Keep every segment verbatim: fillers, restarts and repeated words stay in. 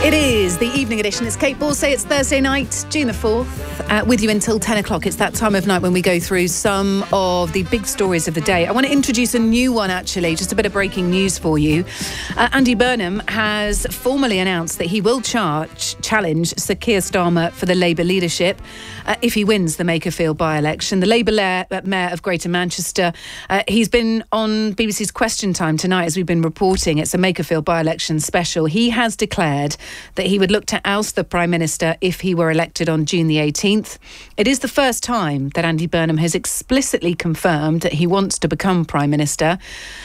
It is the evening edition. It's Kate Borsay. It's Thursday night, June the fourth. Uh, with you until ten o'clock. It's that time of night when we go through some of the big stories of the day. I want to introduce a new one, actually, just a bit of breaking news for you. Uh, Andy Burnham has formally announced that he will charge, challenge Sir Keir Starmer for the Labour leadership uh, if he wins the Makerfield by-election. The Labour la- Mayor of Greater Manchester, uh, he's been on B B C's Question Time tonight, as we've been reporting. It's a Makerfield by-election special. He has declared that he would look to oust the Prime Minister if he were elected on June the eighteenth. It is the first time that Andy Burnham has explicitly confirmed that he wants to become Prime Minister.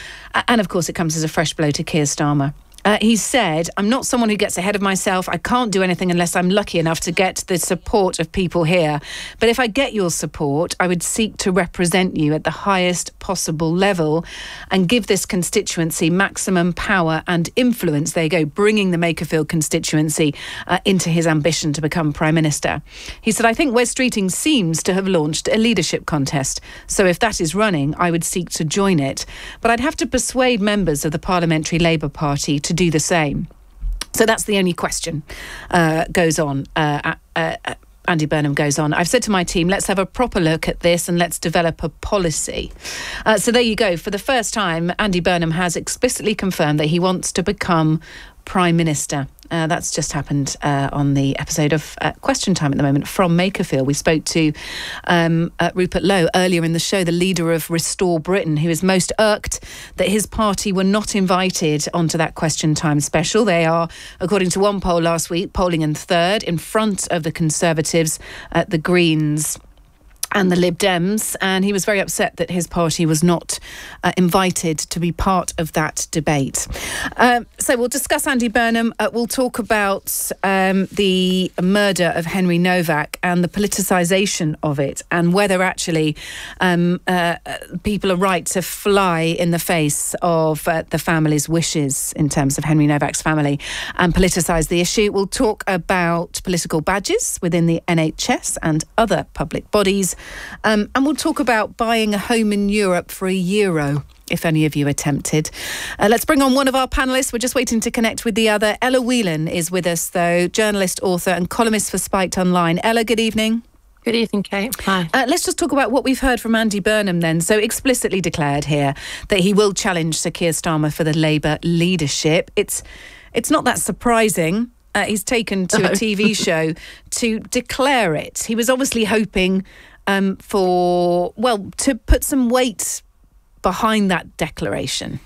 And of course, it comes as a fresh blow to Keir Starmer. Uh, he said, I'm not someone who gets ahead of myself. I can't do anything unless I'm lucky enough to get the support of people here. But if I get your support, I would seek to represent you at the highest possible level and give this constituency maximum power and influence. There you go, bringing the Makerfield constituency uh, into his ambition to become Prime Minister. He said, I think Wes Streeting seems to have launched a leadership contest. So if that is running, I would seek to join it. But I'd have to persuade members of the Parliamentary Labour Party to do the same. So that's the only question, uh, goes on. Uh, uh, uh, Andy Burnham goes on. I've said to my team, let's have a proper look at this and let's develop a policy. Uh, so there you go. For the first time, Andy Burnham has explicitly confirmed that he wants to become Prime Minister. Uh, that's just happened uh, on the episode of uh, Question Time at the moment from Makerfield. We spoke to um, uh, Rupert Lowe earlier in the show, the leader of Restore Britain, who is most irked that his party were not invited onto that Question Time special. They are, according to one poll last week, polling in third in front of the Conservatives, uh, the Greens and the Lib Dems, and he was very upset that his party was not uh, invited to be part of that debate. Um, so we'll discuss Andy Burnham. Uh, we'll talk about um, the murder of Henry Novak and the politicisation of it, and whether actually um, uh, people are right to fly in the face of uh, the family's wishes in terms of Henry Novak's family and politicise the issue. We'll talk about political badges within the N H S and other public bodies. Um, and we'll talk about buying a home in Europe for a euro, if any of you are tempted. Uh, let's bring on one of our panellists. We're just waiting to connect with the other. Ella Whelan is with us, though, journalist, author and columnist for Spiked Online. Ella, good evening. Good evening, Kate. Hi. Uh, let's just talk about what we've heard from Andy Burnham then. So explicitly declared here that he will challenge Sir Keir Starmer for the Labour leadership. It's, it's not that surprising. Uh, he's taken to no. a T V show to declare it. He was obviously hoping Um, for, well, to put some weight behind that declaration.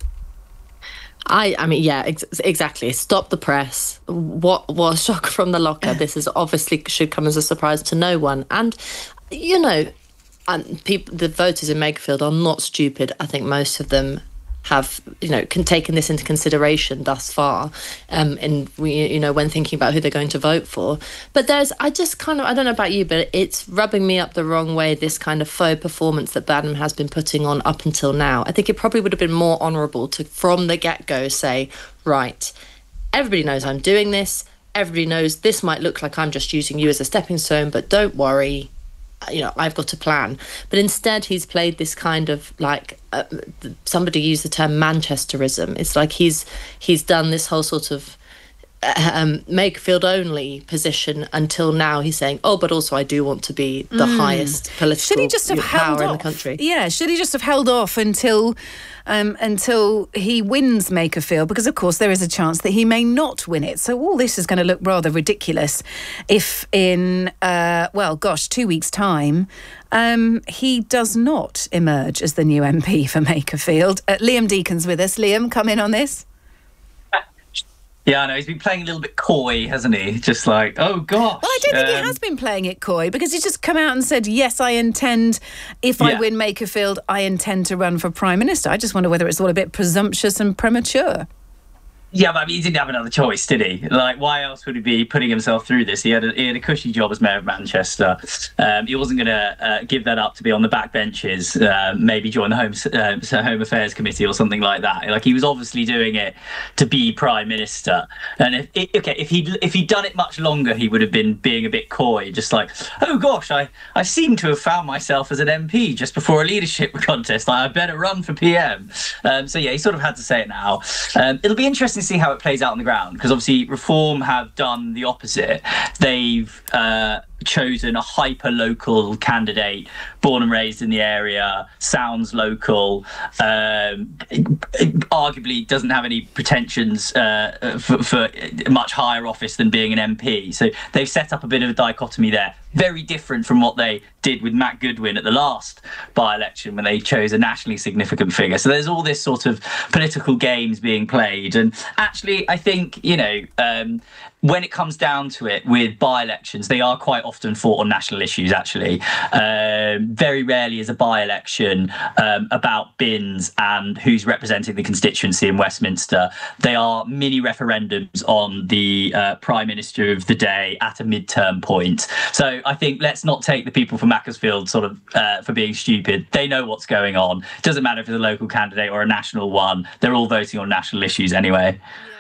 I, I mean, yeah, ex- exactly. Stop the press. What was shock from the locker? This is obviously should come as a surprise to no one. And, you know, and people, the voters in Makerfield are not stupid. I think most of them have, you know, can taken this into consideration thus far, um, in you know when thinking about who they're going to vote for. But there's, I just kind of, I don't know about you, but it's rubbing me up the wrong way. This kind of faux performance that Burnham has been putting on up until now. I think it probably would have been more honourable to, from the get-go, say, right, everybody knows I'm doing this. Everybody knows this might look like I'm just using you as a stepping stone, but don't worry. You know, I've got a plan. But instead, he's played this kind of like, uh, somebody used the term Manchesterism. It's like he's he's done this whole sort of um, Makerfield only position until now. He's saying, oh, but also I do want to be the mm. highest political should he just have power held in off? the country. Yeah, should he just have held off until um, until he wins Makerfield? Because, of course, there is a chance that he may not win it. So all this is going to look rather ridiculous if in, uh, well, gosh, two weeks' time, um, he does not emerge as the new M P for Makerfield. Uh, Liam Deacon's with us. Liam, come in on this. Yeah, I know. He's been playing a little bit coy, hasn't he? Just like, oh, gosh. Well, I don't think um, he has been playing it coy, because he's just come out and said, yes, I intend, if yeah. I win Makerfield, I intend to run for Prime Minister. I just wonder whether it's all a bit presumptuous and premature. Yeah, but I mean, he didn't have another choice, did he? Like, why else would he be putting himself through this? He had a, he had a cushy job as Mayor of Manchester. Um, he wasn't going to uh, give that up to be on the back benches, uh, maybe join the Home, uh, Home Affairs Committee or something like that. Like, he was obviously doing it to be Prime Minister. And if it, okay, if he'd, if he'd done it much longer, he would have been being a bit coy, just like, oh, gosh, I, I seem to have found myself as an M P just before a leadership contest. Like, I better run for P M. Um, so, yeah, he sort of had to say it now. Um, it'll be interesting to see how it plays out on the ground, because obviously Reform have done the opposite. They've uh, chosen a hyper-local candidate, born and raised in the area, sounds local, um, arguably doesn't have any pretensions uh, for, for much higher office than being an M P. So they've set up a bit of a dichotomy there. Very different from what they did with Matt Goodwin at the last by-election when they chose a nationally significant figure. So there's all this sort of political games being played. And actually, I think, you know, um, when it comes down to it with by-elections, they are quite often fought on national issues, actually. Um, very rarely is a by-election um, about bins and who's representing the constituency in Westminster. They are mini referendums on the uh, Prime Minister of the day at a midterm point. So I think let's not take the people from Macclesfield sort of uh, for being stupid. They know what's going on. It doesn't matter if it's a local candidate or a national one. They're all voting on national issues anyway.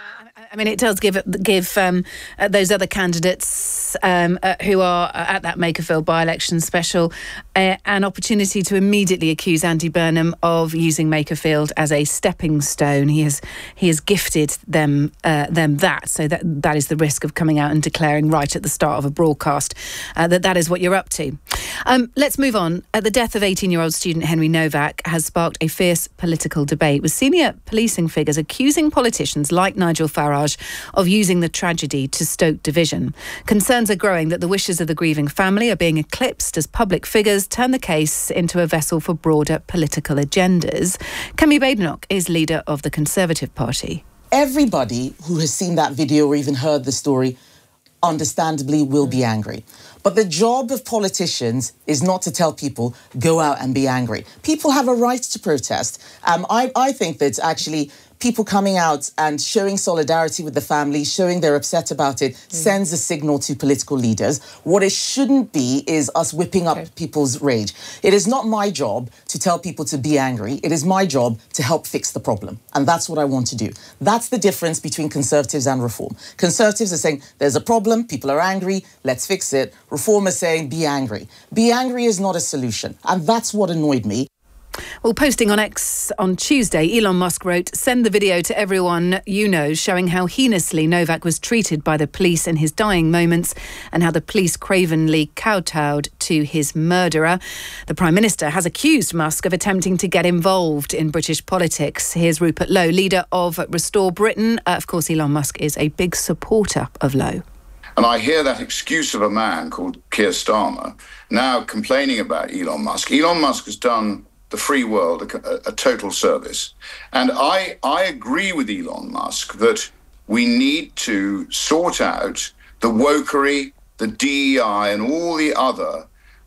I mean, it does give give um, uh, those other candidates um, uh, who are at that Makerfield by-election special uh, an opportunity to immediately accuse Andy Burnham of using Makerfield as a stepping stone. He has he has gifted them uh, them that, so that that is the risk of coming out and declaring right at the start of a broadcast uh, that that is what you're up to. Um, let's move on. Uh, the death of eighteen-year-old student Henry Novak has sparked a fierce political debate, with senior policing figures accusing politicians like Nigel Farage of using the tragedy to stoke division. Concerns are growing that the wishes of the grieving family are being eclipsed as public figures turn the case into a vessel for broader political agendas. Kemi Badenoch is leader of the Conservative Party. Everybody who has seen that video or even heard the story understandably will be angry. But the job of politicians is not to tell people, go out and be angry. People have a right to protest. Um, I, I think that actually people coming out and showing solidarity with the family, showing they're upset about it, mm. sends a signal to political leaders. What it shouldn't be is us whipping up okay. people's rage. It is not my job to tell people to be angry. It is my job to help fix the problem. And that's what I want to do. That's the difference between Conservatives and Reform. Conservatives are saying, there's a problem, people are angry, let's fix it. Reform is saying, be angry. Be angry is not a solution. And that's what annoyed me. Well, posting on X on Tuesday, Elon Musk wrote, send the video to everyone you know showing how heinously Novak was treated by the police in his dying moments and how the police cravenly kowtowed to his murderer. The Prime Minister has accused Musk of attempting to get involved in British politics. Here's Rupert Lowe, leader of Restore Britain. Uh, of course, Elon Musk is a big supporter of Lowe. And I hear that excuse of a man called Keir Starmer now complaining about Elon Musk. Elon Musk has done the free world a, a total service. And I, I agree with Elon Musk that we need to sort out the wokery, the D E I and all the other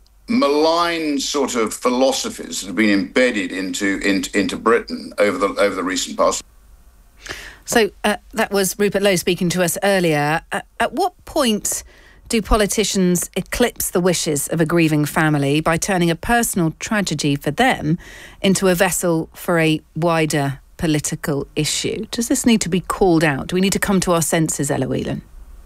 malign sort of philosophies that have been embedded into, into, into Britain over the, over the recent past. So uh, that was Rupert Lowe speaking to us earlier. Uh, at what point do politicians eclipse the wishes of a grieving family by turning a personal tragedy for them into a vessel for a wider political issue? Does this need to be called out? Do we need to come to our senses, Ella Whelan?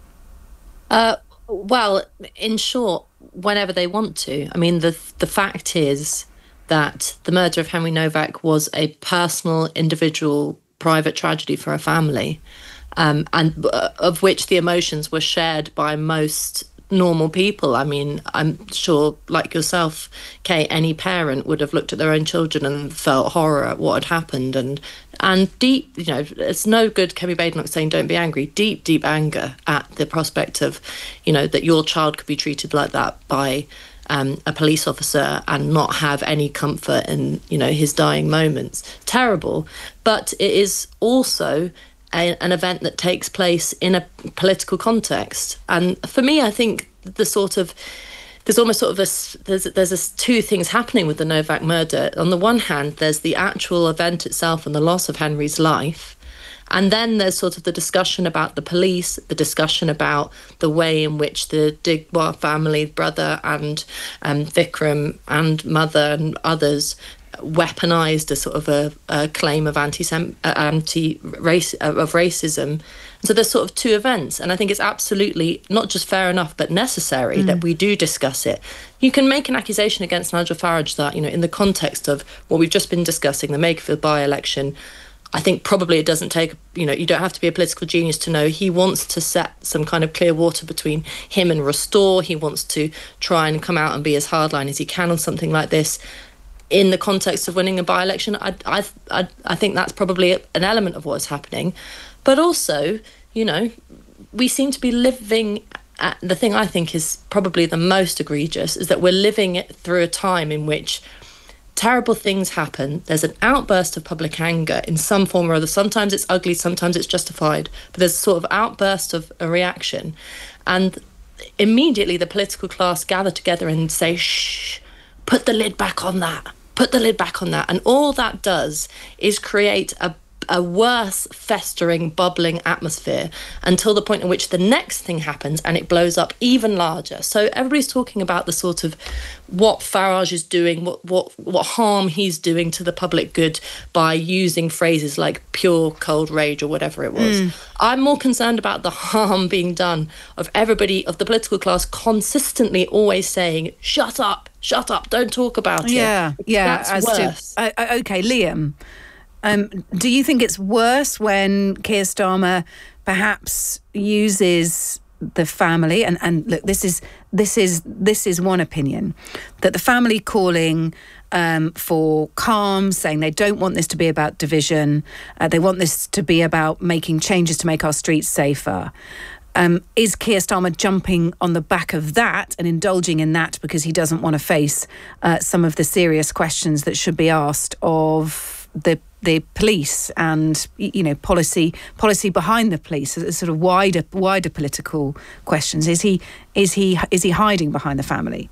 Uh, well, in short, whenever they want to. I mean, the the fact is that the murder of Henry Novak was a personal, individual, private tragedy for a family. Um, and uh, of which the emotions were shared by most normal people. I mean, I'm sure, like yourself, Kate, any parent would have looked at their own children and felt horror at what had happened. And and deep, you know, it's no good Kemi Badenoch saying don't be angry. Deep, deep anger at the prospect of, you know, that your child could be treated like that by um, a police officer and not have any comfort in, you know, his dying moments. Terrible. But it is also A, an event that takes place in a political context. And for me, I think the sort of, there's almost sort of a, there's, there's a, two things happening with the Novak murder. On the one hand, there's the actual event itself and the loss of Henry's life. And then there's sort of the discussion about the police, the discussion about the way in which the Digwar family, brother and um, Vikram and mother and others weaponized a sort of a, a claim of anti uh, anti race uh, of racism. So there's sort of two events, and I think it's absolutely not just fair enough but necessary mm. that we do discuss it. You can make an accusation against Nigel Farage that, you know, in the context of what we've just been discussing, the Makerfield by-election, I think probably it doesn't take, you know, you don't have to be a political genius to know he wants to set some kind of clear water between him and Restore. He wants to try and come out and be as hardline as he can on something like this. In the context of winning a by-election, I, I, I, I think that's probably an element of what's happening. But also, you know, we seem to be living... At, the thing I think is probably the most egregious is that we're living through a time in which terrible things happen. There's an outburst of public anger in some form or other. Sometimes it's ugly, sometimes it's justified. But there's a sort of outburst of a reaction. And immediately the political class gather together and say, shh, put the lid back on that. Put the lid back on that. And all that does is create a a worse, festering, bubbling atmosphere until the point in which the next thing happens and it blows up even larger. So everybody's talking about the sort of what Farage is doing, what what what harm he's doing to the public good by using phrases like pure cold rage or whatever it was. Mm. I'm more concerned about the harm being done of everybody, of the political class, consistently always saying, shut up, shut up, don't talk about it. Yeah, yeah. That's as worse. To, uh, okay, Liam. Um, do you think it's worse when Keir Starmer perhaps uses the family and, and look, this is this is this is one opinion, that the family calling um, for calm, saying they don't want this to be about division, uh, they want this to be about making changes to make our streets safer. Um, is Keir Starmer jumping on the back of that and indulging in that because he doesn't want to face uh, some of the serious questions that should be asked of the the police and, you know, policy policy behind the police, sort of wider wider political questions? Is he is he is he hiding behind the family?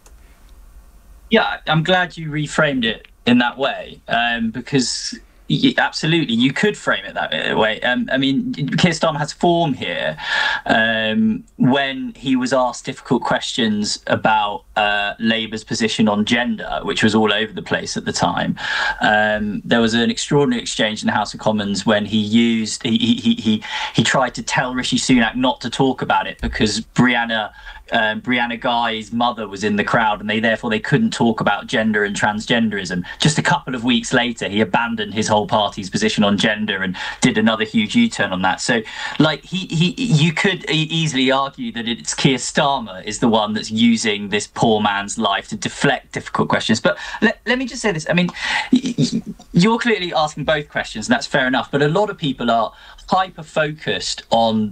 Yeah, I'm glad you reframed it in that way, um, because absolutely you could frame it that way. Um, I mean, Keir Starmer has form here. Um, when he was asked difficult questions about uh, Labour's position on gender, which was all over the place at the time, um, there was an extraordinary exchange in the House of Commons when he used he he he he tried to tell Rishi Sunak not to talk about it because Brianna. Um, Brianna Guy's mother was in the crowd and they therefore they couldn't talk about gender and transgenderism. Just a couple of weeks later, he abandoned his whole party's position on gender and did another huge U-turn on that. So, like, he, he you could e- easily argue that it's Keir Starmer is the one that's using this poor man's life to deflect difficult questions. But let, let me just say this. I mean, you're clearly asking both questions, and that's fair enough. But a lot of people are hyper-focused on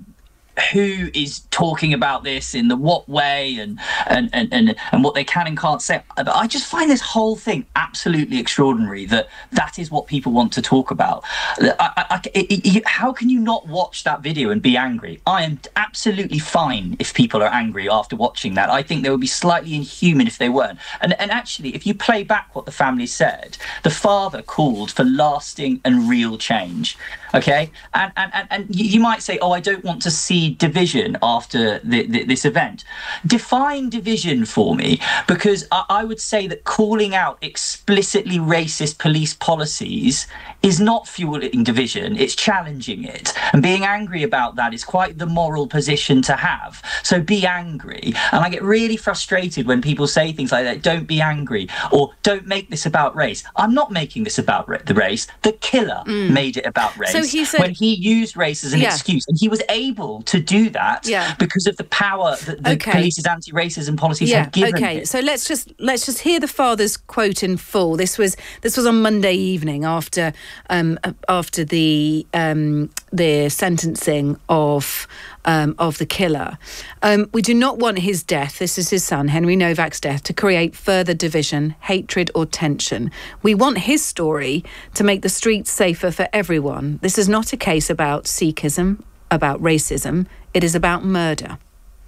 who is talking about this in the what way and and, and, and and what they can and can't say. But I just find this whole thing absolutely extraordinary that that is what people want to talk about. I, I, it, it, how can you not watch that video and be angry? I am absolutely fine if people are angry after watching that. I think they would be slightly inhuman if they weren't. And, and actually, if you play back what the family said, the father called for lasting and real change. Okay? And, and, and, and you might say, oh, I don't want to see division after the, the, this event. Define division for me, because I, I would say that calling out explicitly racist police policies is not fueling division, it's challenging it. And being angry about that is quite the moral position to have. So be angry. And I get really frustrated when people say things like that, don't be angry, or don't make this about race. I'm not making this about ra- the race. The killer mm. made it about race. So he said, when he used race as an yeah. excuse, and he was able to do that yeah. because of the power that the okay. police's anti-racism policies yeah. have given okay. him. So let's just let's just hear the father's quote in full. This was this was on Monday evening after um, after the um, the sentencing of um, of the killer. Um, we do not want his death. This is his son, Henry Novak's death, to create further division, hatred, or tension. We want his story to make the streets safer for everyone. This is not a case about Sikhism, about racism. It is about murder.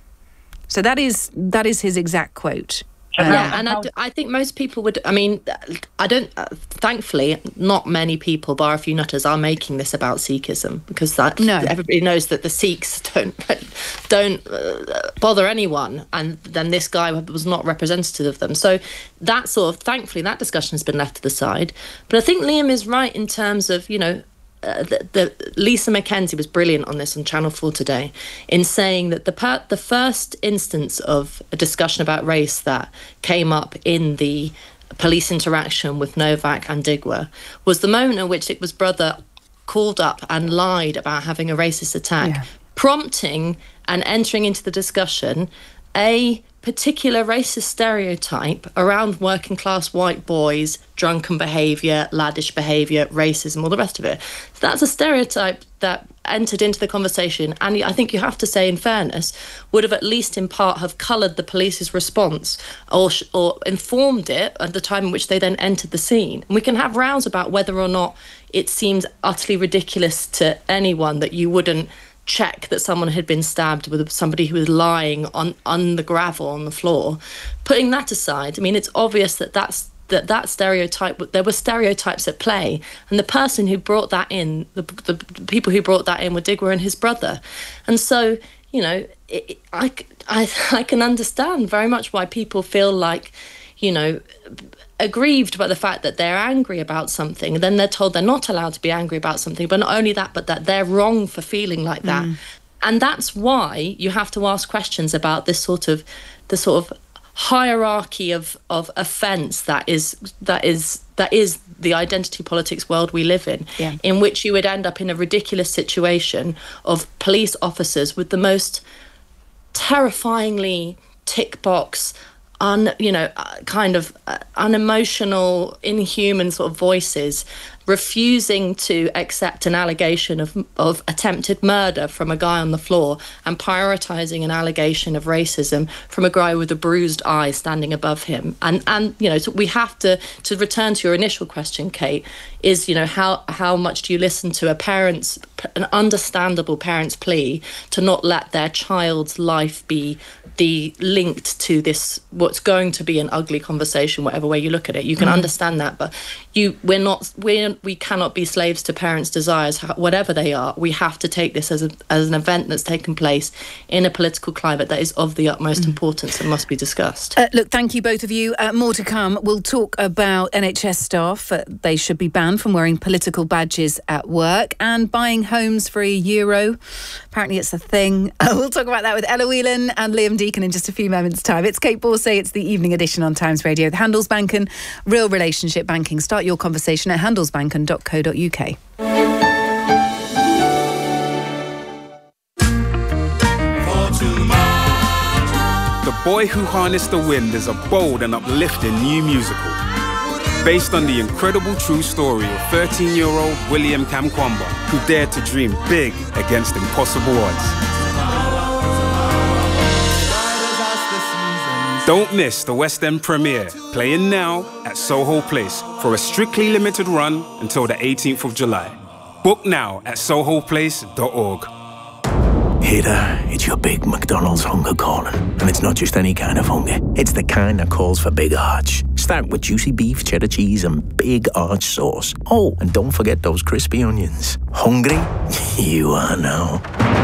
So that is that is his exact quote. Um, yeah, and I, d- I think most people would, I mean, I don't, uh, thankfully, not many people, bar a few nutters, are making this about Sikhism, because that no. everybody knows that the Sikhs don't don't uh, bother anyone, and then this guy was not representative of them. So that sort of, thankfully, that discussion has been left to the side. But I think Liam is right in terms of, you know, Uh, the, the Lisa McKenzie was brilliant on this on Channel four today in saying that the per, the first instance of a discussion about race that came up in the police interaction with Novak and Digwa was the moment in which it was brother called up and lied about having a racist attack, yeah. prompting and entering into the discussion a particular racist stereotype around working class white boys, drunken behaviour, laddish behaviour, racism, all the rest of it. So that's a stereotype that entered into the conversation, and I think you have to say, in fairness, would have at least in part have coloured the police's response or or informed it at the time in which they then entered the scene. And we can have rows about whether or not it seems utterly ridiculous to anyone that you wouldn't check that someone had been stabbed with somebody who was lying on, on the gravel on the floor. Putting that aside, I mean, it's obvious that that's that that stereotype, there were stereotypes at play, and the person who brought that in, the, the, the people who brought that in were Digwear and his brother. And so, you know, it, I, I, I can understand very much why people feel like, you know, aggrieved by the fact that they're angry about something, and then they're told they're not allowed to be angry about something, but not only that, but that they're wrong for feeling like that. Mm. And that's why you have to ask questions about this sort of, the sort of hierarchy of, of offence that is that is that is the identity politics world we live in, yeah. in which you would end up in a ridiculous situation of police officers with the most terrifyingly tick box, un you know kind of uh, unemotional, inhuman sort of voices refusing to accept an allegation of of attempted murder from a guy on the floor, and prioritising an allegation of racism from a guy with a bruised eye standing above him. And and you know, so we have to to return to your initial question, Kate, is, you know, how how much do you listen to a parent's an understandable parent's plea to not let their child's life be the linked to this, what's going to be an ugly conversation, whatever way you look at it. You can mm. understand that, but you we're not we're we cannot be slaves to parents' desires, whatever they are. We have to take this as a, as an event that's taken place in a political climate that is of the utmost mm. importance and must be discussed. Uh, look, thank you both of you. Uh, more to come. We'll talk about N H S staff. Uh, they should be banned from wearing political badges at work, and buying homes for a euro. Apparently it's a thing. Uh, we'll talk about that with Ella Whelan and Liam Deacon in just a few moments' time. It's Kate Borsay. It's the evening edition on Times Radio. The Handelsbanken Real Relationship Banking. Start your conversation at handelsbanken dot co dot uk. The Boy Who Harnessed the Wind is a bold and uplifting new musical based on the incredible true story of thirteen-year-old William Kamkwamba, who dared to dream big against impossible odds. Don't miss the West End premiere, playing now at Soho Place for a strictly limited run until the eighteenth of July. Book now at soho place dot org. Hey there, it's your big McDonald's hunger calling. And it's not just any kind of hunger, it's the kind that calls for big arch. Start with juicy beef, cheddar cheese and big arch sauce. Oh, and don't forget those crispy onions. Hungry? You are now.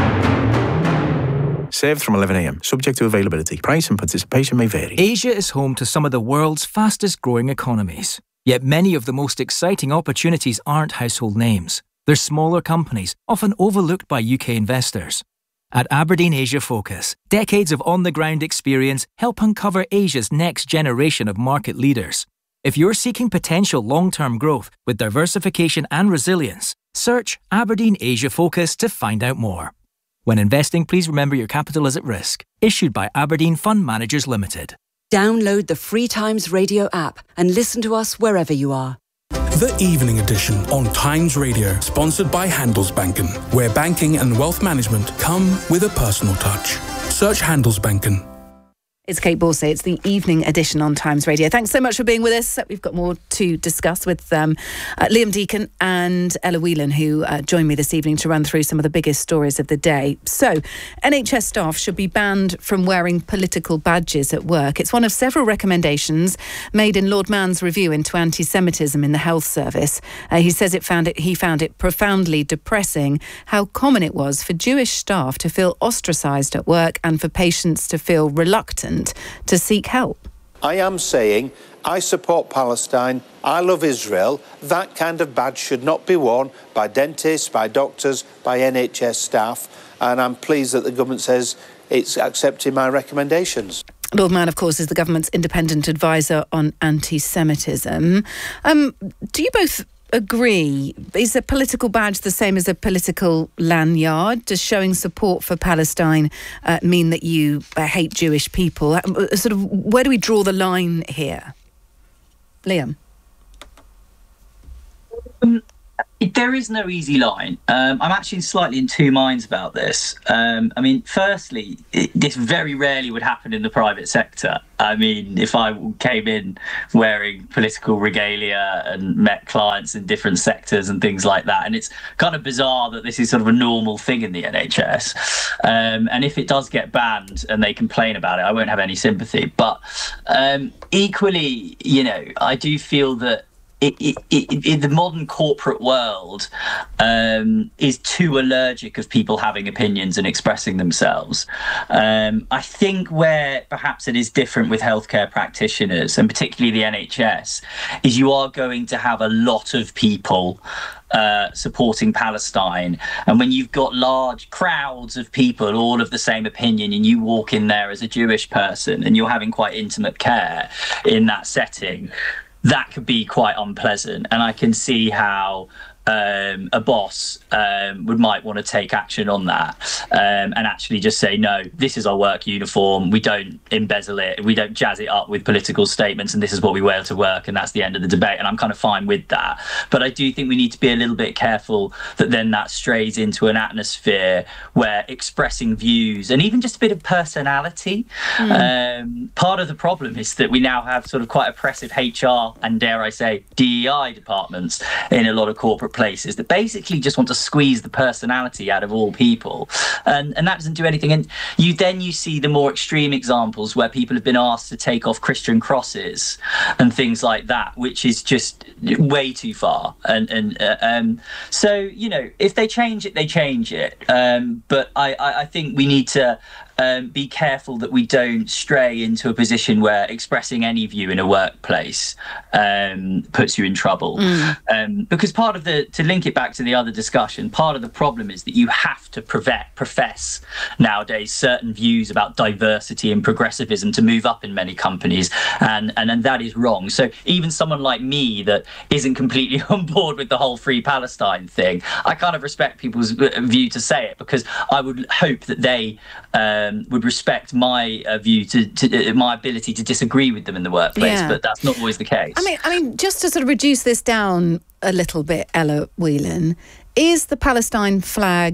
Served from eleven a m, subject to availability. Price and participation may vary. Asia is home to some of the world's fastest growing economies. Yet many of the most exciting opportunities aren't household names. They're smaller companies, often overlooked by U K investors. At Aberdeen Asia Focus, decades of on-the-ground experience help uncover Asia's next generation of market leaders. If you're seeking potential long-term growth with diversification and resilience, search Aberdeen Asia Focus to find out more. When investing, please remember your capital is at risk. Issued by Aberdeen Fund Managers Limited. Download the Free Times Radio app and listen to us wherever you are. The Evening Edition on Times Radio, sponsored by Handelsbanken, where banking and wealth management come with a personal touch. Search Handelsbanken. It's Kate Borsay. It's the evening edition on Times Radio. Thanks so much for being with us. We've got more to discuss with um, uh, Liam Deacon and Ella Whelan, who uh, joined me this evening to run through some of the biggest stories of the day. So, N H S staff should be banned from wearing political badges at work. It's one of several recommendations made in Lord Mann's review into anti-Semitism in the health service. Uh, he says it found it, he found it profoundly depressing how common it was for Jewish staff to feel ostracised at work and for patients to feel reluctant to seek help. I am saying I support Palestine, I love Israel. That kind of badge should not be worn by dentists, by doctors, by N H S staff, and I'm pleased that the government says it's accepting my recommendations. Lord Mann, of course, is the government's independent advisor on anti-Semitism. Um, do you both agree? Is a political badge the same as a political lanyard? Does showing support for Palestine uh, mean that you uh, hate Jewish people? Uh, sort of, where do we draw the line here? Liam? Um, there is no easy line. Um, I'm actually slightly in two minds about this. Um, I mean, firstly, it, this very rarely would happen in the private sector. I mean, if I came in wearing political regalia and met clients in different sectors and things like that, and it's kind of bizarre that this is sort of a normal thing in the N H S. Um, and if it does get banned and they complain about it, I won't have any sympathy. But um, equally, you know, I do feel that It, it, it, it, the modern corporate world um, is too allergic of people having opinions and expressing themselves. Um, I think where perhaps it is different with healthcare practitioners, and particularly the N H S, is you are going to have a lot of people uh, supporting Palestine. And when you've got large crowds of people, all of the same opinion, and you walk in there as a Jewish person and you're having quite intimate care in that setting, that could be quite unpleasant. And I can see how um, a boss um, would might want to take action on that um, and actually just say, no, this is our work uniform. We don't embezzle it. We don't jazz it up with political statements. And this is what we wear to work. And that's the end of the debate. And I'm kind of fine with that. But I do think we need to be a little bit careful that then that strays into an atmosphere where expressing views and even just a bit of personality. Mm. Um, part of the problem is that we now have sort of quite oppressive H R and, dare I say, D E I departments in a lot of corporate places that basically just want to squeeze the personality out of all people, and and that doesn't do anything. And you then you see the more extreme examples where people have been asked to take off Christian crosses and things like that, which is just way too far. And and uh, um, so you know, if they change it, they change it. Um, but I, I I think we need to Um, be careful that we don't stray into a position where expressing any view in a workplace um, puts you in trouble. Mm. Um, because part of the, to link it back to the other discussion, part of the problem is that you have to prove- profess nowadays certain views about diversity and progressivism to move up in many companies, and, and, and that is wrong. So even someone like me that isn't completely on board with the whole Free Palestine thing, I kind of respect people's view to say it, because I would hope that they uh, Um, would respect my uh, view to, to uh, my ability to disagree with them in the workplace, yeah. But that's not always the case. I mean, I mean, just to sort of reduce this down a little bit, Ella Whelan, is the Palestine flag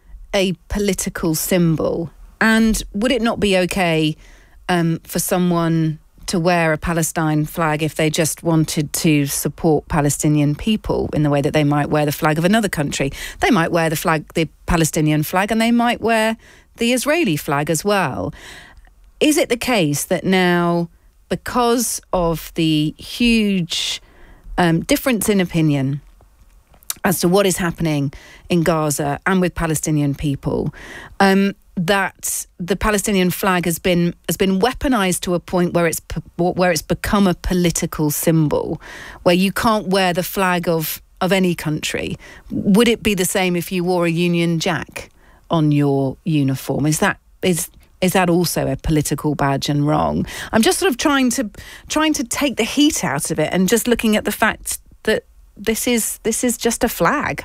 a political symbol? And would it not be okay um, for someone to wear a Palestine flag if they just wanted to support Palestinian people in the way that they might wear the flag of another country? They might wear the flag, the Palestinian flag, and they might wear the Israeli flag as well. Is it the case that now, because of the huge um, difference in opinion as to what is happening in Gaza and with Palestinian people, um, that the Palestinian flag has been has been weaponized to a point where it's where it's become a political symbol, where you can't wear the flag of of any country? Would it be the same if you wore a Union Jack on your uniform? Is that is is that also a political badge and wrong? I'm just sort of trying to trying to take the heat out of it and just looking at the fact that this is this is just a flag.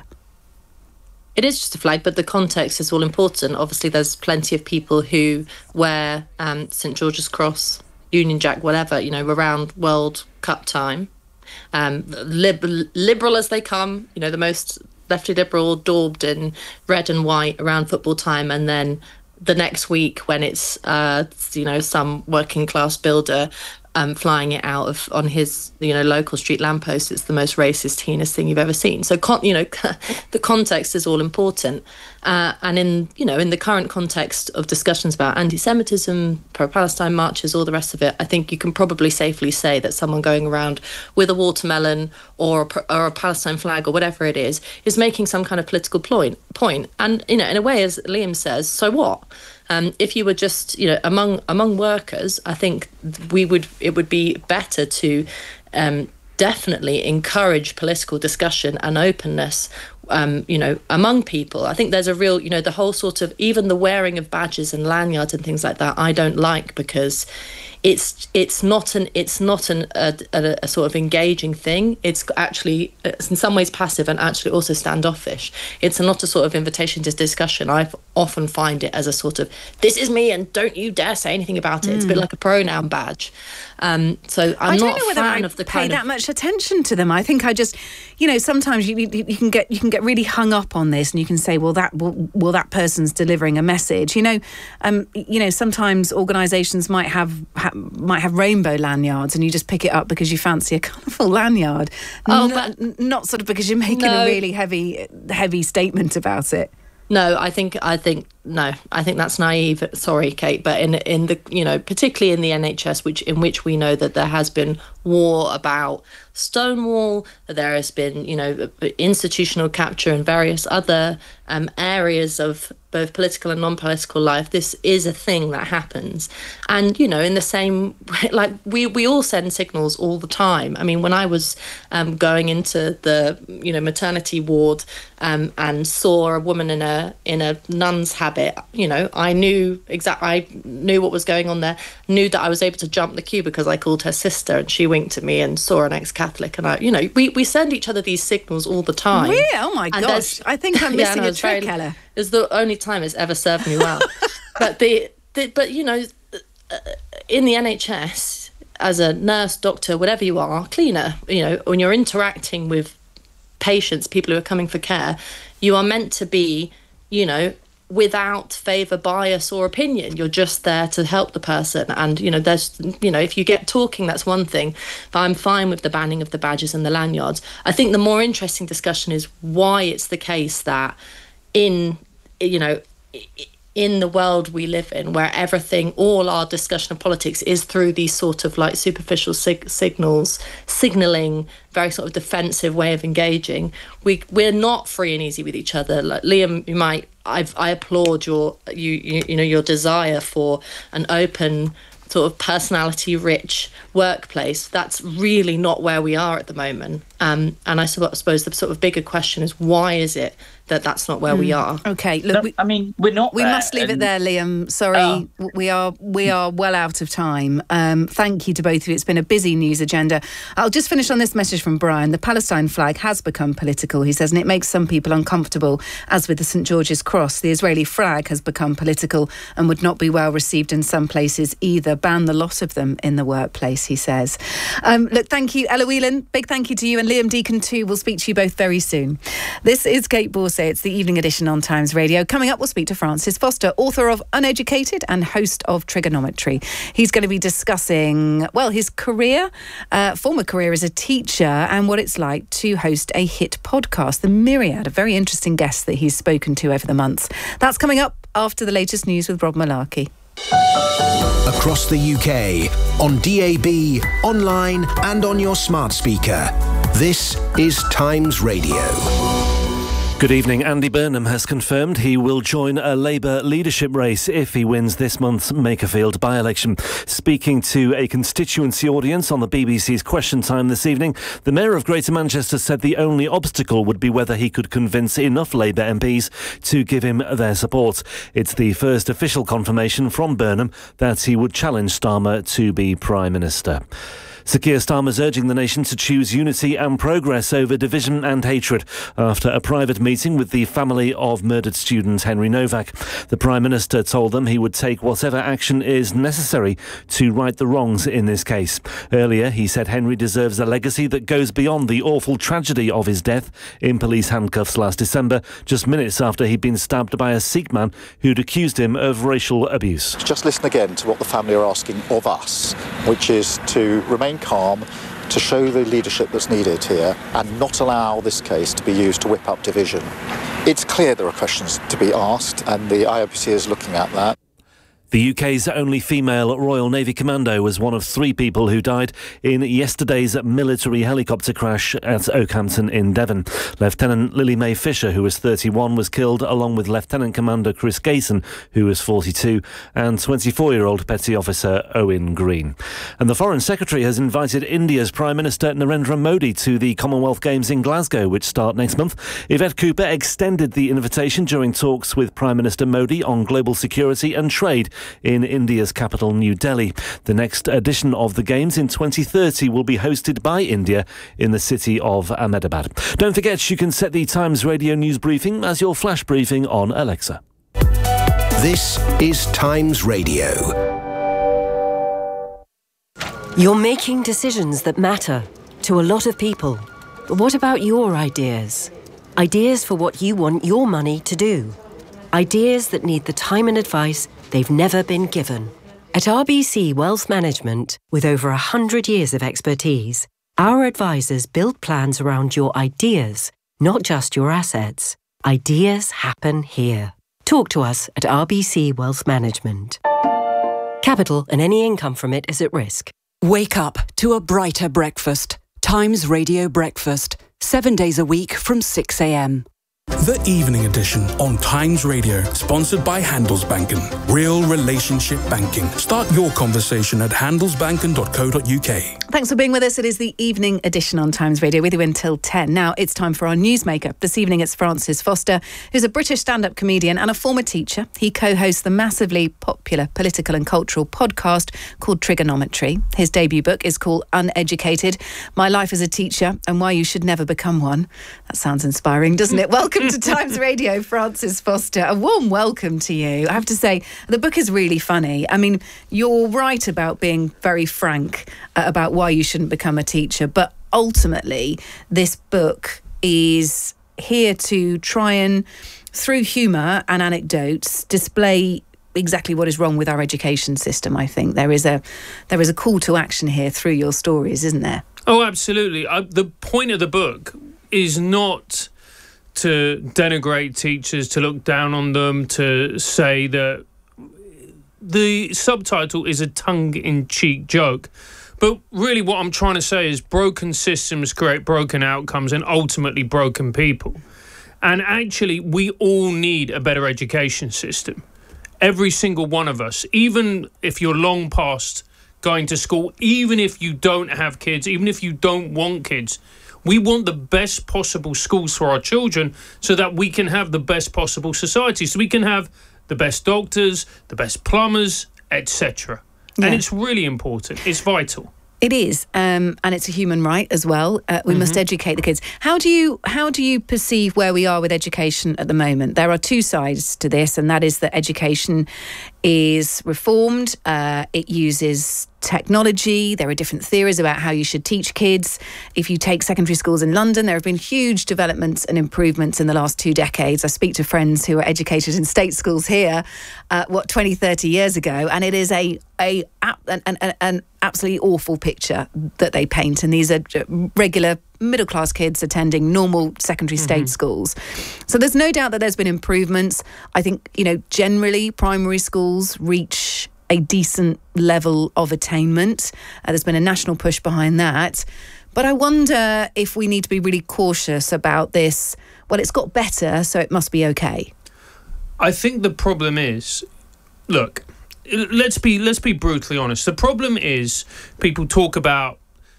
It is just a flag, but the context is all important. Obviously, there's plenty of people who wear um, Saint George's Cross, Union Jack, whatever, you know, around World Cup time. Um, lib- liberal as they come, you know, the most lefty liberal, daubed in red and white around football time, and then the next week when it's uh, you know, some working class builder um, flying it out of on his, you know, local street lamppost, it's the most racist, heinous thing you've ever seen. So con- you know, the context is all important, uh, and in you know in the current context of discussions about anti-Semitism, pro-Palestine marches, all the rest of it, I think you can probably safely say that someone going around with a watermelon or a, or a Palestine flag or whatever it is is making some kind of political point. Point, and you know, in a way, as Liam says, so what? Um, if you were just, you know, among among workers, I think we would it would be better to um, definitely encourage political discussion and openness um, you know, among people. I think there's a real, you know, the whole sort of, even the wearing of badges and lanyards and things like that, I don't like, because it's it's not an it's not an a, a, a sort of engaging thing. It's actually, it's in some ways passive and actually also standoffish. It's not a sort of invitation to discussion. I often find it as a sort of, this is me and don't you dare say anything about it. Mm. It's a bit like a pronoun badge. Um, so I'm I don't not know a whether fan I of the pay kind that of... much attention to them. I think I just, you know, sometimes you, you you can get you can get really hung up on this, and you can say, well, that well, well that person's delivering a message. You know, um, you know, sometimes organisations might have ha- might have rainbow lanyards, and you just pick it up because you fancy a colourful lanyard. Oh, N- but not sort of because you're making no. a really heavy heavy statement about it. No, I think I think no, I think that's naive. Sorry, Kate, but in in the, you know, particularly in the N H S, which in which we know that there has been war about Stonewall, that there has been, you know, institutional capture in various other um, areas of both political and non-political life. This is a thing that happens, and you know, in the same way, like we we all send signals all the time. I mean, when I was um, going into the, you know, maternity ward um, and saw a woman in a in a nun's habit, you know, I knew exact. I knew what was going on there. Knew that I was able to jump the queue because I called her sister, and she winked at me and saw an ex-Catholic. And I, you know, we, we send each other these signals all the time. Really? Oh my And gosh! there's- I think I'm Yeah, missing no, a it's trick, very- Ella. It's the only time it's ever served me well. But the, the but you know, uh, in the N H S, as a nurse, doctor, whatever you are, cleaner, you know, when you're interacting with patients, people who are coming for care, you are meant to be, you know, without favour, bias or opinion. You're just there to help the person. And, you know, there's, you know, if you get talking, that's one thing. But I'm fine with the banning of the badges and the lanyards. I think the more interesting discussion is why it's the case that in, you know, in the world we live in, where everything, all our discussion of politics is through these sort of like superficial sig- signals, signalling, very sort of defensive way of engaging, we we're not free and easy with each other. Like Liam, you might, I've, I applaud your, you, you, you know, your desire for an open, sort of personality-rich workplace. That's really not where we are at the moment. Um, and I suppose the sort of bigger question is, why is it that that's not where mm. we are? Okay, look, no, we, I mean, we're not We there, must leave and... it there, Liam. Sorry, oh. we are we are well out of time. Um, thank you to both of you. It's been a busy news agenda. I'll just finish on this message from Brian. The Palestine flag has become political, he says, and it makes some people uncomfortable, as with the St George's Cross. The Israeli flag has become political and would not be well received in some places either. Ban the lot of them in the workplace, he says. Um, look, thank you, Ella Whelan. Big thank you to you, and Liam Deacon too. We'll speak to you both very soon. This is Kate Borsay. It's the evening edition on Times Radio. Coming up, we'll speak to Francis Foster, author of Uneducated and host of Trigonometry. He's going to be discussing, well, his career, uh, former career as a teacher, and what it's like to host a hit podcast. The myriad of very interesting guests that he's spoken to over the months. That's coming up after the latest news with Rob Malarkey. Across the U K, on D A B, online and on your smart speaker. This is Times Radio. Good evening. Andy Burnham has confirmed he will join a Labour leadership race if he wins this month's Makerfield by-election. Speaking to a constituency audience on the B B C's Question Time this evening, the Mayor of Greater Manchester said the only obstacle would be whether he could convince enough Labour M Ps to give him their support. It's the first official confirmation from Burnham that he would challenge Starmer to be Prime Minister. Sir Keir Starmer's urging the nation to choose unity and progress over division and hatred after a private meeting with the family of murdered student Henry Novak. The Prime Minister told them he would take whatever action is necessary to right the wrongs in this case. Earlier, he said Henry deserves a legacy that goes beyond the awful tragedy of his death in police handcuffs last December, just minutes after he'd been stabbed by a Sikh man who'd accused him of racial abuse. Just listen again to what the family are asking of us, which is to remain calm, to show the leadership that's needed here and not allow this case to be used to whip up division. It's clear there are questions to be asked and the I O B C is looking at that. The U K's only female Royal Navy commando was one of three people who died in yesterday's military helicopter crash at Oakhampton in Devon. Lieutenant Lily Mae Fisher, who was thirty-one, was killed along with Lieutenant Commander Chris Gayson, who was forty-two, and twenty-four-year-old Petty Officer Owen Green. And the Foreign Secretary has invited India's Prime Minister Narendra Modi to the Commonwealth Games in Glasgow, which start next month. Yvette Cooper extended the invitation during talks with Prime Minister Modi on global security and trade in India's capital, New Delhi. The next edition of the Games in twenty thirty will be hosted by India in the city of Ahmedabad. Don't forget you can set the Times Radio news briefing as your flash briefing on Alexa. This is Times Radio. You're making decisions that matter to a lot of people. But what about your ideas? Ideas for what you want your money to do. Ideas that need the time and advice they've never been given. At R B C Wealth Management, with over one hundred years of expertise, our advisors build plans around your ideas, not just your assets. Ideas happen here. Talk to us at R B C Wealth Management. Capital and any income from it is at risk. Wake up to a brighter breakfast. Times Radio Breakfast. Seven days a week from six a.m. The Evening Edition on Times Radio, sponsored by Handelsbanken. Real relationship banking. Start your conversation at handelsbanken dot co dot uk. Thanks for being with us. It is the Evening Edition on Times Radio, with you until ten. Now it's time for our newsmaker. This evening it's Francis Foster, who's a British stand-up comedian and a former teacher. He co-hosts the massively popular political and cultural podcast called Trigonometry. His debut book is called Uneducated, My Life as a Teacher and Why You Should Never Become One. That sounds inspiring, doesn't it? Welcome to Times Radio, Francis Foster. A warm welcome to you. I have to say, the book is really funny. I mean, you're right about being very frank uh, about why you shouldn't become a teacher, but ultimately, this book is here to try and, through humour and anecdotes, display exactly what is wrong with our education system. I think there is a there is a call to action here through your stories, isn't there? Oh, absolutely. Uh, the point of the book is not to denigrate teachers, to look down on them, to say that the subtitle is a tongue-in-cheek joke. But really what I'm trying to say is broken systems create broken outcomes and ultimately broken people. And actually, we all need a better education system. Every single one of us, even if you're long past going to school, even if you don't have kids, even if you don't want kids, we want the best possible schools for our children so that we can have the best possible society. So we can have the best doctors, the best plumbers, et cetera. Yeah. And it's really important. It's vital. It is, um, and it's a human right as well. Uh, we mm-hmm. must educate the kids. How do you how do you perceive where we are with education at the moment? There are two sides to this, and that is that education is reformed. Uh, it uses technology. There are different theories about how you should teach kids. If you take secondary schools in London, there have been huge developments and improvements in the last two decades. I speak to friends who are educated in state schools here, uh, what, twenty, thirty years ago, and it is a, a an, an, an absolutely awful picture that they paint. And these are regular middle-class kids attending normal secondary state mm-hmm. schools. So there's no doubt that there's been improvements. I think, you know, generally primary schools reach a decent level of attainment. Uh, there's been a national push behind that. But I wonder if we need to be really cautious about this. Well, it's got better, so it must be okay. I think the problem is, look, let's be let's be brutally honest. The problem is people talk about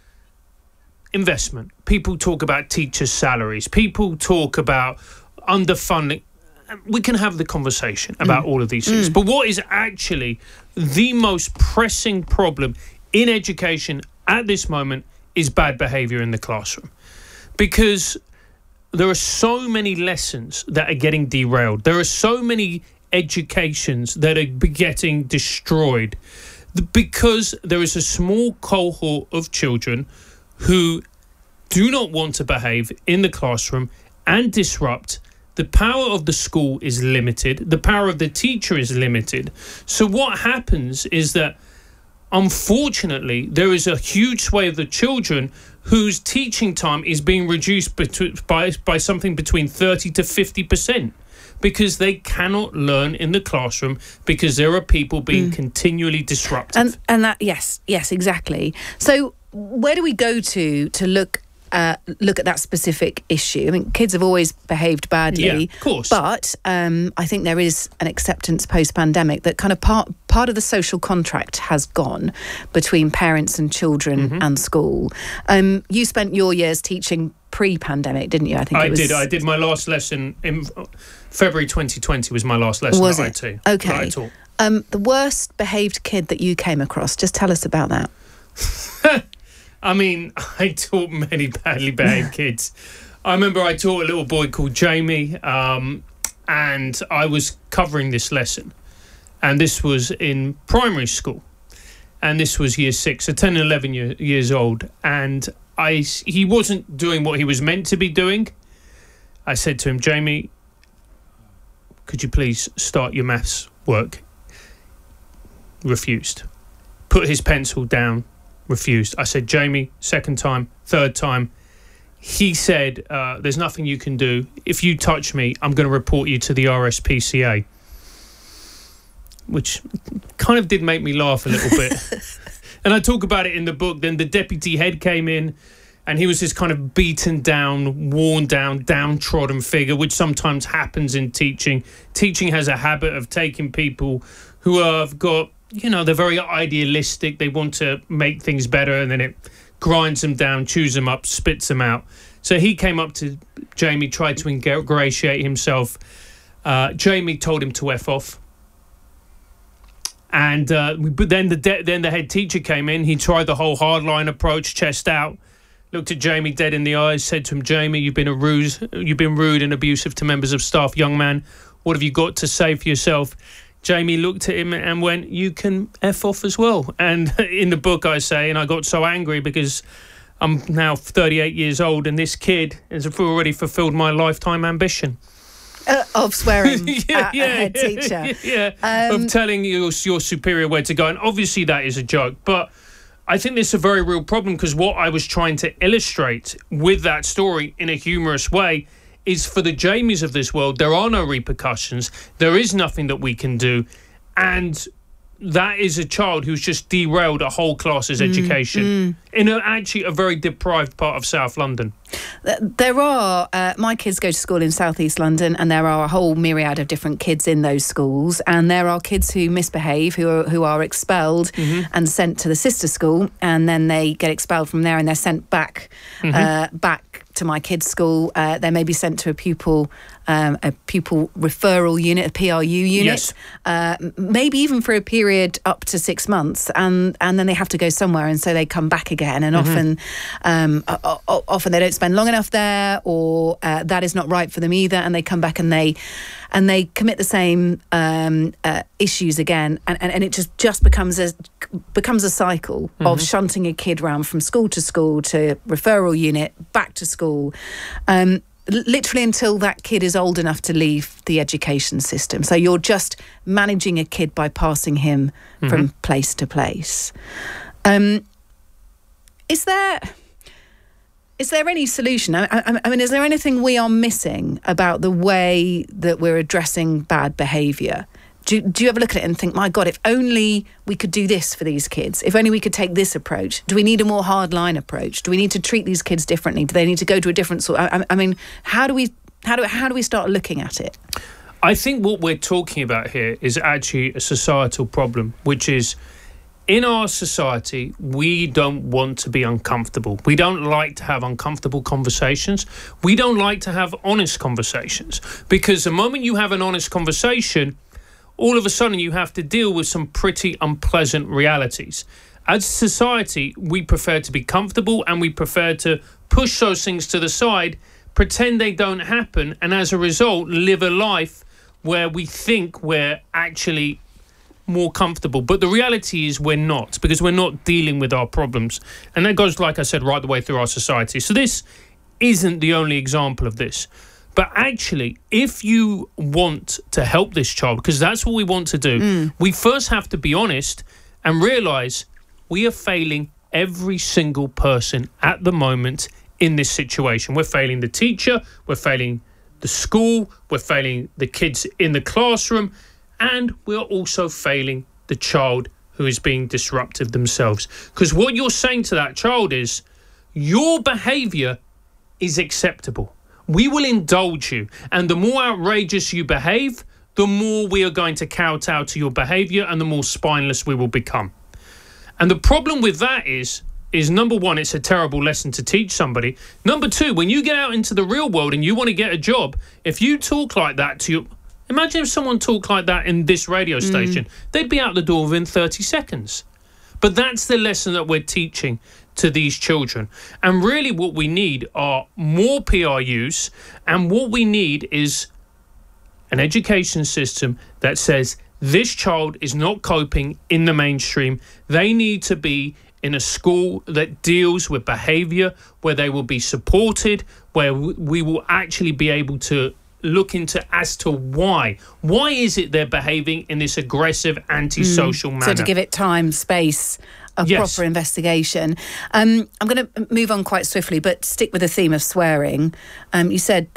investment. People talk about teachers' salaries. People talk about underfunding. We can have the conversation about mm. all of these things. Mm. But what is actually the most pressing problem in education at this moment is bad behaviour in the classroom. Because there are so many lessons that are getting derailed. There are so many educations that are getting destroyed because there is a small cohort of children who do not want to behave in the classroom and disrupt. The power of the school is limited. The power of the teacher is limited. So what happens is that, unfortunately, there is a huge swathe of the children whose teaching time is being reduced by, by something between thirty to fifty percent because they cannot learn in the classroom because there are people being mm. continually disruptive. And and that yes, yes, exactly. So where do we go to to look uh, look at that specific issue? I mean, kids have always behaved badly, yeah, of course. But um, I think there is an acceptance post-pandemic that kind of part part of the social contract has gone between parents and children mm-hmm. and school. Um, you spent your years teaching pre-pandemic, didn't you? I think I it was... did. I did my last lesson in February twenty twenty. Was my last lesson was at it? I T. Okay. That I taught. Um, the worst behaved kid that you came across. Just tell us about that. I mean, I taught many badly behaved kids. I remember I taught a little boy called Jamie, um, and I was covering this lesson. And this was in primary school. And this was year six, so ten and eleven year, years old. And I, he wasn't doing what he was meant to be doing. I said to him, Jamie, could you please start your maths work? Refused. Put his pencil down. Refused. I said, Jamie, second time, third time. He said, uh, there's nothing you can do. If you touch me, I'm going to report you to the R S P C A. Which kind of did make me laugh a little bit. And I talk about it in the book. Then the deputy head came in, and he was this kind of beaten down, worn down, downtrodden figure, which sometimes happens in teaching. Teaching has a habit of taking people who have got, you know, they're very idealistic. They want to make things better, and then it grinds them down, chews them up, spits them out. So he came up to Jamie, tried to ingratiate himself. Uh, Jamie told him to F off. And uh, but then the de- then the head teacher came in. He tried the whole hardline approach, chest out, looked at Jamie dead in the eyes, said to him, Jamie, you've been a rude, you've been rude and abusive to members of staff, young man. What have you got to say for yourself? Jamie looked at him and went, you can F off as well. And in the book I say, and I got so angry because I'm now thirty-eight years old and this kid has already fulfilled my lifetime ambition. Uh, of swearing yeah, at yeah, a head teacher. Yeah, Um, of telling your, your superior where to go. And obviously that is a joke, but I think this is a very real problem because what I was trying to illustrate with that story in a humorous way is for the Jamies of this world, there are no repercussions. There is nothing that we can do. And that is a child who's just derailed a whole class's Mm, education mm. in a, actually a very deprived part of South London. There are, uh, my kids go to school in South East London, and there are a whole myriad of different kids in those schools, and there are kids who misbehave, who are, who are expelled Mm-hmm. and sent to the sister school, and then they get expelled from there and they're sent back Mhm. uh, back to my kids' school. Uh, they may be sent to a pupil um, a pupil referral unit, a P R U unit, Yes. uh, m- maybe even for a period up to six months, and and then they have to go somewhere, and so they come back again, and Mhm. often um, o- o- often they don't spend long enough there, or uh, that is not right for them either, and they come back and they and they commit the same um, uh, issues again, and, and, and it just, just becomes a becomes a cycle of Mhm. shunting a kid around from school to school to referral unit back to school. Um, l- literally until that kid is old enough to leave the education system. So you're just managing a kid by passing him from Mhm. place to place. Um, is there is there any solution? I, I, I mean, is there anything we are missing about the way that we're addressing bad behaviour? Do, do you ever look at it and think, my God, if only we could do this for these kids, if only we could take this approach? Do we need a more hardline approach? Do we need to treat these kids differently? Do they need to go to a different sort? I, I mean, how do we how do how do we start looking at it? I think what we're talking about here is actually a societal problem, which is in our society, we don't want to be uncomfortable. We don't like to have uncomfortable conversations. We don't like to have honest conversations, because the moment you have an honest conversation, all of a sudden you have to deal with some pretty unpleasant realities. As a society, we prefer to be comfortable, and we prefer to push those things to the side, pretend they don't happen, and as a result, live a life where we think we're actually more comfortable. But the reality is we're not, because we're not dealing with our problems. And that goes, like I said, right the way through our society. So this isn't the only example of this. But actually, if you want to help this child, because that's what we want to do, Mm. we first have to be honest and realise we are failing every single person at the moment in this situation. We're failing the teacher, we're failing the school, we're failing the kids in the classroom, and we're also failing the child who is being disruptive themselves. Because what you're saying to that child is, your behaviour is acceptable. We will indulge you. And the more outrageous you behave, the more we are going to kowtow to your behaviour and the more spineless we will become. And the problem with that is, is number one, it's a terrible lesson to teach somebody. Number two, when you get out into the real world and you want to get a job, if you talk like that to your... Imagine if someone talked like that in this radio station. Mm. They'd be out the door within thirty seconds. But that's the lesson that we're teaching to these children. And really what we need are more P R Us, and what we need is an education system that says this child is not coping in the mainstream. They need to be in a school that deals with behaviour, where they will be supported, where we will actually be able to look into as to why. Why is it they're behaving in this aggressive, antisocial mm. manner? So to give it time, space, a yes. proper investigation. Um, I'm going to move on quite swiftly, but stick with the theme of swearing. Um, you said